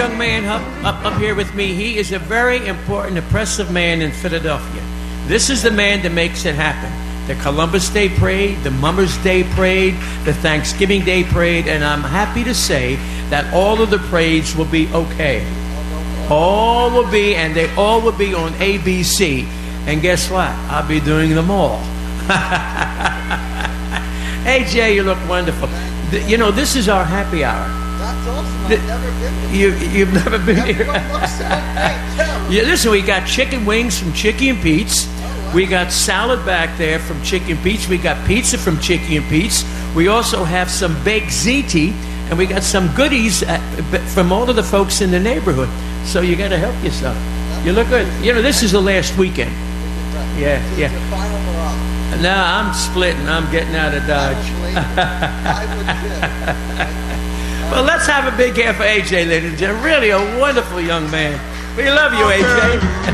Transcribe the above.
young man up here with me, he is a very important, impressive man in Philadelphia. This is the man that makes it happen. The Columbus Day Parade, the Mother's Day Parade, the Thanksgiving Day Parade, and I'm happy to say that all of the parades will be okay. All will be, and they all will be on ABC. And guess what? I'll be doing them all. Hey, Jay, you look wonderful. You know, this is our happy hour. That's awesome. I've never been here. You've never been here? Everyone looks so great. Yeah, listen, we got chicken wings from Chicky and Pete's. We got salad back there from Chicky and Pete's. We got pizza from Chicky and Pete's. We also have some baked ziti, and we got some goodies from all of the folks in the neighborhood. So you got to help yourself. You look good. You know, this is the last weekend. Yeah, yeah. No, I'm splitting. I'm getting out of Dodge. Well, let's have a big hand for AJ, ladies and gentlemen. Really a wonderful young man. We love you, AJ.